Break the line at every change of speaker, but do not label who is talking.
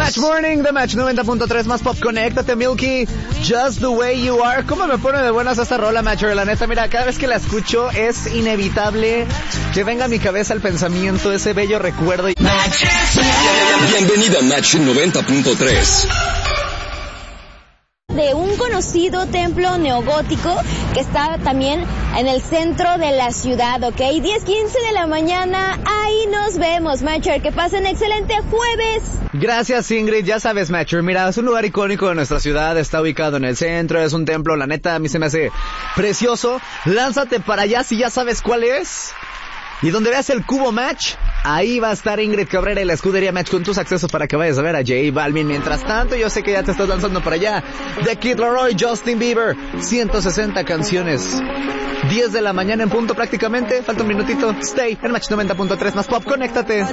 Match Morning de Match 90.3 más pop. Conéctate, Milky. Just the way you are. ¿Cómo me pone de buenas esta rola, Matcher? La neta, mira, cada vez que la escucho es inevitable que venga a mi cabeza el pensamiento, ese bello recuerdo.
Bienvenida a Match 90.3.
De un conocido templo neogótico que está también en el centro de la ciudad, ¿ok? 10:15 de la mañana, ahí nos vemos, Matcher. Que pasen excelente jueves.
Gracias, Ingrid. Ya sabes, Matcher, mira, es un lugar icónico de nuestra ciudad, está ubicado en el centro, es un templo, la neta, a mí se me hace precioso. Lánzate para allá si ya sabes cuál es. Y donde veas el cubo Match, ahí va a estar Ingrid Cabrera y la escudería Match con tus accesos para que vayas a ver a J Balvin. Mientras tanto, yo sé que ya te estás lanzando para allá. The Kid Laroi, Justin Bieber, 160 canciones. 10 de la mañana en punto prácticamente. Falta un minutito. Stay en Match 90.3 más pop. Conéctate.